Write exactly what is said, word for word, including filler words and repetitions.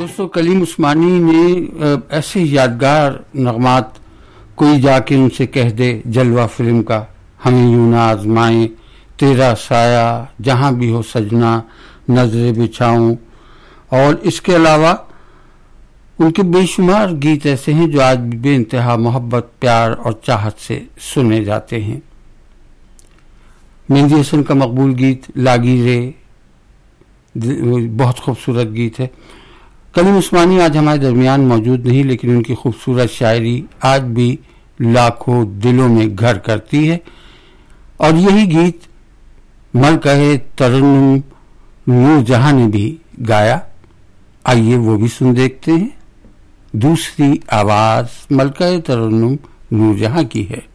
दोस्तों, कलीम उस्मानी ने ऐसे यादगार नगमात, कोई जाके उनसे कह दे, जलवा फिल्म का, हमें यूं ना आजमाएं, तेरा साया, जहां भी हो सजना, नजरे बिछाऊं, और इसके अलावा उनके बेशुमार गीत ऐसे हैं जो आज भी बेइंतहा मोहब्बत, प्यार और चाहत से सुने जाते हैं। मेहंदी हसन का मकबूल गीत लागी रे बहुत खूबसूरत गीत है। कलीम उस्मानी आज हमारे दरमियान मौजूद नहीं, लेकिन उनकी खूबसूरत शायरी आज भी लाखों दिलों में घर करती है। और यही गीत मलका-ए तरन्नुम नूर जहां ने भी गाया। आइए वो भी सुन देखते हैं। दूसरी आवाज मलका-ए तरन्नुम नूर जहां की है।